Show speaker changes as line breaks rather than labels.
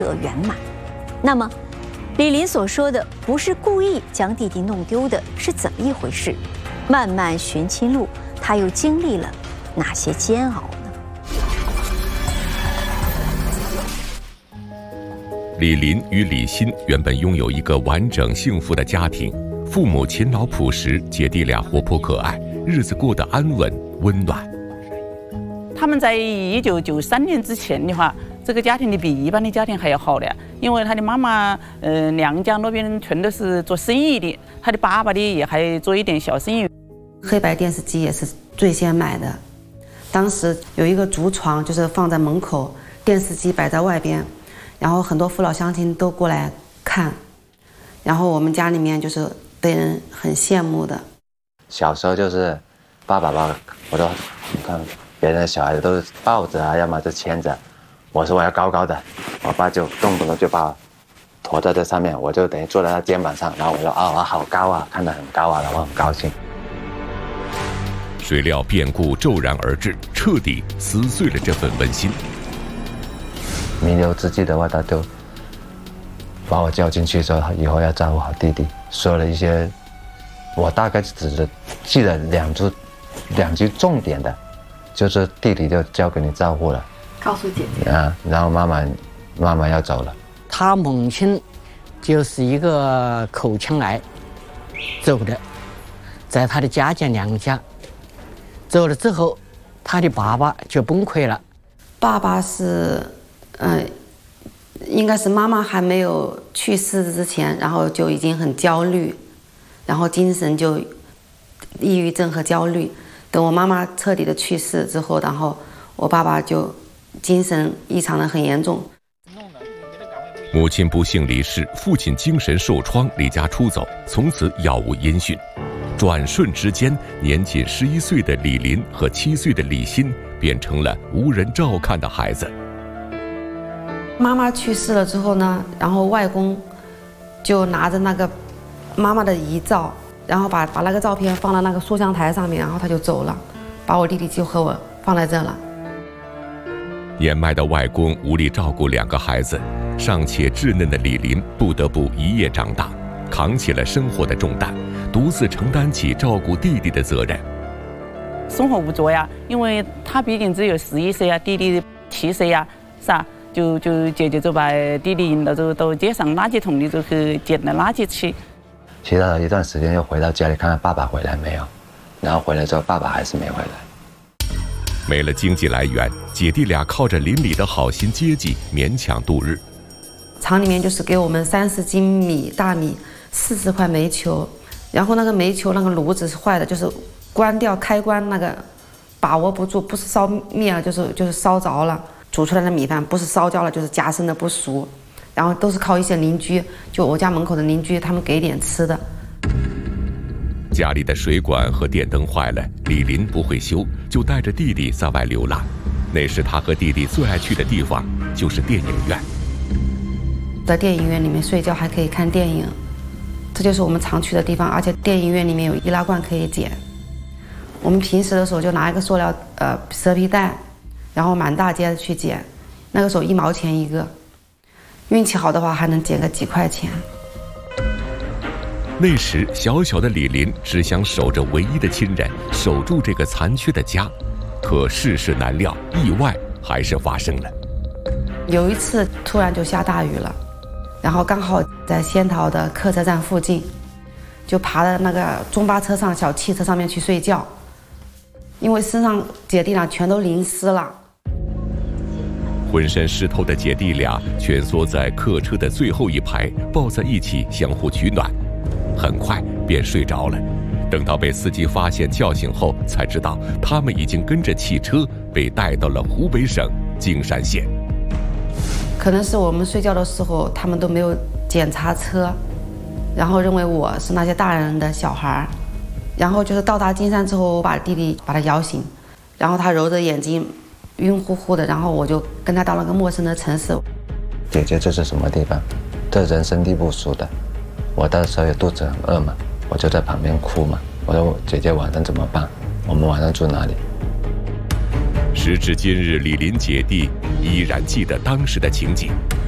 得圆满。那么，李林所说的不是故意将弟弟弄丢的，是怎么一回事？漫漫寻亲路，他又经历了哪些煎熬呢？
李林与李欣原本拥有一个完整幸福的家庭，父母勤劳朴实，姐弟俩活泼可爱，日子过得安稳温暖。
他们在1993年之前的话，这个家庭里比一般的家庭还要好的，因为他的妈妈，娘家那边全都是做生意的，他的爸爸的也还做一点小生意。
黑白电视机也是最先买的，当时有一个竹床，就是放在门口，电视机摆在外边，然后很多父老乡亲都过来看，然后我们家里面就是被人很羡慕的。
小时候就是爸爸，我都你看别人的小孩子都是抱着啊，要么就牵着，我说我要高高的，我爸就动不动就把我驮在这上面，我就等于坐在他肩膀上，然后我说啊，好高啊，看得很高啊，然后很高兴。
谁料变故骤然而至，彻底撕碎了这份温馨。
弥留之际的话，他就把我叫进去说以后要照顾好弟弟，说了一些我大概只是记得两句重点的，就是弟弟就交给你照顾了，
告诉姐姐
啊，然后妈妈要走了。
他母亲就是一个口腔癌走的，在他的家家娘家走了之后，他的爸爸就崩溃了。
爸爸是应该是妈妈还没有去世之前，然后就已经很焦虑，然后精神就抑郁症和焦虑。等我妈妈彻底的去世之后，然后我爸爸就精神异常的很严重。
母亲不幸离世，父亲精神受创，离家出走，从此杳无音讯。转瞬之间，年仅11岁的李林和7岁的李欣变成了无人照看的孩子。
妈妈去世了之后呢，然后外公就拿着那个妈妈的遗照，然后把那个照片放到那个塑像台上面，然后他就走了，把我弟弟就和我放在这了。
年迈的外公无力照顾2个孩子，尚且稚嫩的李林不得不一夜长大，扛起了生活的重担，独自承担起照顾弟弟的责任。
生活无助呀，因为他毕竟只有11岁啊，弟弟7岁呀，是吧？就姐姐就把弟弟引到街上垃圾桶里就去捡了垃圾吃。
其他的一段时间又回到家里看看爸爸回来没有，然后回来之后爸爸还是没回来。
没了经济来源，姐弟俩靠着邻里的好心接济勉强度日。
厂里面就是给我们30斤米大米，40块煤球，然后那个煤球那个炉子是坏的，就是关掉开关那个把握不住，不是烧灭了就是烧着了。煮出来的米饭不是烧焦了就是夹生的不熟，然后都是靠一些邻居，就我家门口的邻居他们给点吃的。
家里的水管和电灯坏了，李林不会修，就带着弟弟在外流浪。那时他和弟弟最爱去的地方就是电影院。
在电影院里面睡觉还可以看电影，这就是我们常去的地方，而且电影院里面有易拉罐可以捡。我们平时的时候就拿一个塑料蛇皮袋，然后满大街的去捡，那个时候1毛钱一个，运气好的话还能捡个几块钱。
那时小小的李林只想守着唯一的亲人，守住这个残缺的家，可世事难料，意外还是发生了。
有一次突然就下大雨了，然后刚好在仙桃的客车站附近，就爬到那个中巴车上小汽车上面去睡觉，因为身上姐弟俩全都淋湿了。
浑身湿透的姐弟俩蜷缩在客车的最后一排，抱在一起相互取暖，很快便睡着了。等到被司机发现叫醒后，才知道他们已经跟着汽车被带到了湖北省荆山县。
可能是我们睡觉的时候他们都没有检查车，然后认为我是那些大人的小孩，然后就是到达金山之后，我把弟弟把他摇醒，然后他揉着眼睛晕乎乎的，然后我就跟他到了个陌生的城市。
姐姐这是什么地方？这人生地不熟的。我到时候也肚子很饿嘛，我就在旁边哭嘛。我说姐姐晚上怎么办？我们晚上住哪里？
时至今日，李林姐弟依然记得当时的情景。